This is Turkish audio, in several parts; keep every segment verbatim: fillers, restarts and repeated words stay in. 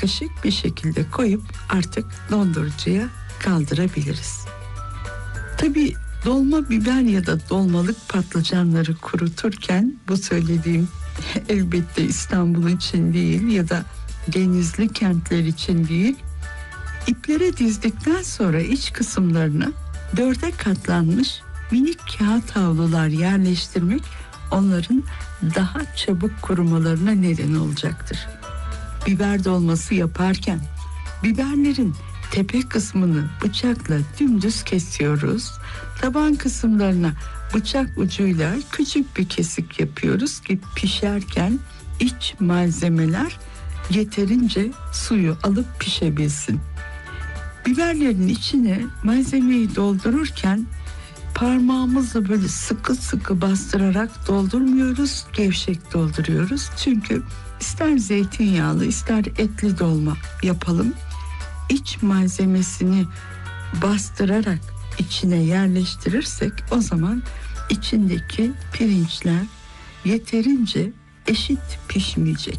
kaşık bir şekilde koyup artık dondurucuya kaldırabiliriz. Tabii dolma biber ya da dolmalık patlıcanları kuruturken bu söylediğim elbette İstanbul için değil ya da denizli kentler için değil. İplere dizdikten sonra iç kısımlarına dörde katlanmış minik kağıt havlular yerleştirmek onların daha çabuk kurumalarına neden olacaktır. Biber dolması yaparken biberlerin tepe kısmını bıçakla dümdüz kesiyoruz. Taban kısımlarına bıçak ucuyla küçük bir kesik yapıyoruz ki pişerken iç malzemeler yeterince suyu alıp pişebilsin. Biberlerin içine malzemeyi doldururken parmağımızla böyle sıkı sıkı bastırarak doldurmuyoruz, gevşek dolduruyoruz. Çünkü ister zeytinyağlı ister etli dolma yapalım, İç malzemesini bastırarak içine yerleştirirsek o zaman içindeki pirinçler yeterince eşit pişmeyecek.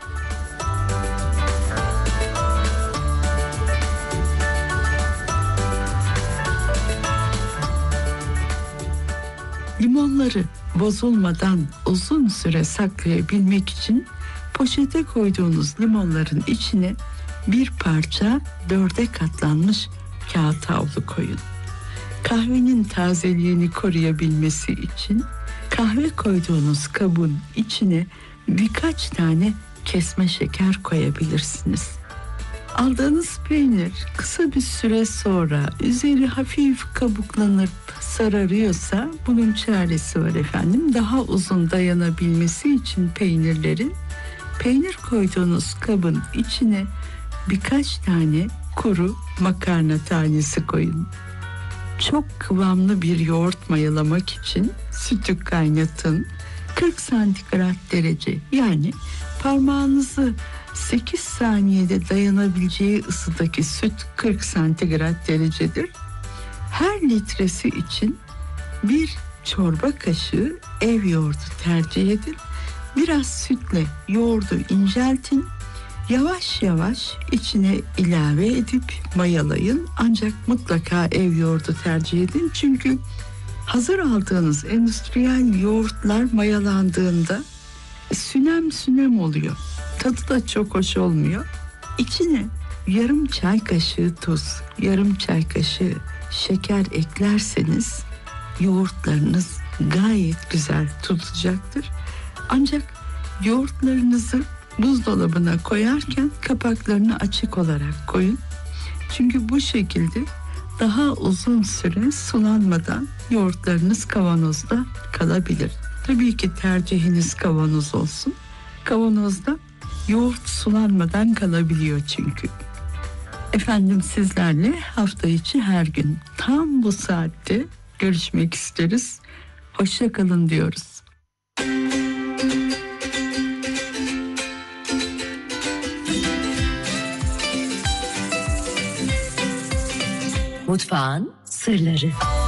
Limonları bozulmadan uzun süre saklayabilmek için poşete koyduğunuz limonların içine bir parça dörde katlanmış kağıt havlu koyun. Kahvenin tazeliğini koruyabilmesi için kahve koyduğunuz kabın içine birkaç tane kesme şeker koyabilirsiniz. Aldığınız peynir kısa bir süre sonra üzeri hafif kabuklanıp sararıyorsa bunun çaresi var efendim. Daha uzun dayanabilmesi için peynirlerin peynir koyduğunuz kabın içine birkaç tane kuru makarna tanesi koyun. Çok kıvamlı bir yoğurt mayalamak için sütü kaynatın. kırk santigrat derece yani parmağınızı sekiz saniyede dayanabileceği ısıdaki süt kırk santigrat derecedir. Her litresi için bir çorba kaşığı ev yoğurdu tercih edin. Biraz sütle yoğurdu inceltin. Yavaş yavaş içine ilave edip mayalayın. Ancak mutlaka ev yoğurdu tercih edin. Çünkü hazır aldığınız endüstriyel yoğurtlar mayalandığında sünem sünem oluyor. Tadı da çok hoş olmuyor. İçine yarım çay kaşığı tuz, yarım çay kaşığı şeker eklerseniz yoğurtlarınız gayet güzel tutacaktır. Ancak yoğurtlarınızı buzdolabına koyarken kapaklarını açık olarak koyun. Çünkü bu şekilde daha uzun süre sulanmadan yoğurtlarınız kavanozda kalabilir. Tabii ki tercihiniz kavanoz olsun. Kavanozda yoğurt sulanmadan kalabiliyor çünkü. Efendim sizlerle hafta içi her gün tam bu saatte görüşmek isteriz. Hoşça kalın diyoruz. Mutfağın sırları.